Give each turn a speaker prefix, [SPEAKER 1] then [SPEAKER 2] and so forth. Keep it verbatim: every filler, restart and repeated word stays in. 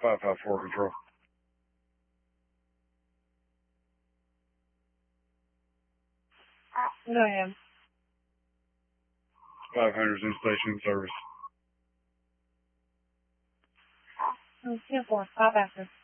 [SPEAKER 1] five five four control.
[SPEAKER 2] Go ahead.
[SPEAKER 1] five hundred is in station service.
[SPEAKER 2] ten four, five after.